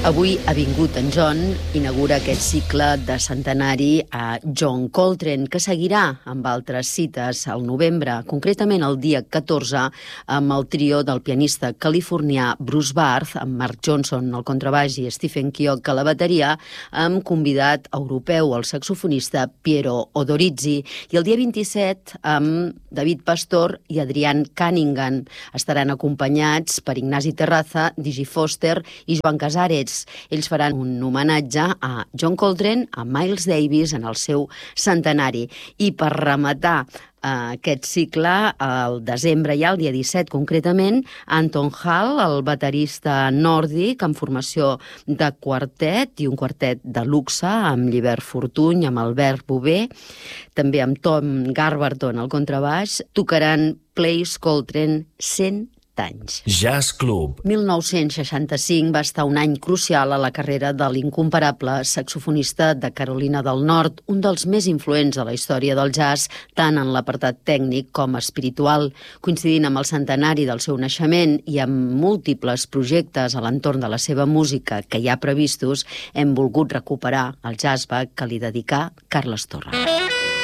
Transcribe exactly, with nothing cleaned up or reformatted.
Avui ha vingut en John, inaugura aquest cicle de centenari a John Coltrane, que seguirà amb altres cites al novembre, concretament el dia catorze, amb el trio del pianista californià Bruce Barth, amb Mark Johnson al contrabaix i Stephen Kiock a la bateria, amb convidat europeu, el saxofonista Piero Odorizzi, i el dia vint-i-set amb David Pastor i Adrian Cunningham. Estaran acompanyats per Ignasi Terraza, Digi Foster i Joan Casares. Ells faran un homenatge a John Coltrane, a Miles Davis, en el seu centenari. I per rematar uh, aquest cicle, al desembre ja, el dia disset concretament, Anton Hall, el baterista nòrdic, en formació de quartet, i un quartet de luxe, amb Llibert Fortuny, amb Albert Bové, també amb Tom Garberton al contrabaix, tocaran Plays Coltrane cent anys. Jazz Club. mil nou-cents seixanta-cinc va estar un any crucial a la carrera de l'incomparable saxofonista de Carolina del Nord, un dels més influents de la història del jazz, tant en l'apartat tècnic com espiritual. Coincidint amb el centenari del seu naixement i amb múltiples projectes a l'entorn de la seva música que hi ha previstos, hem volgut recuperar el jazzback que li dedicà Carles Torra.